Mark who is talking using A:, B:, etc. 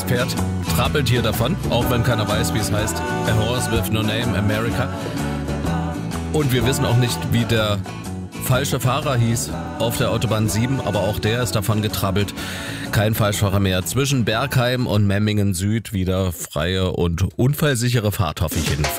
A: das Pferd trappelt hier davon, auch wenn keiner weiß, wie es heißt. A Horse with No Name, America. Und wir wissen auch nicht, wie der falsche Fahrer hieß auf der Autobahn 7, aber auch der ist davon getrabbelt. Kein Falschfahrer mehr. Zwischen Bergheim und Memmingen Süd wieder freie und unfallsichere Fahrt, hoffe ich jedenfalls.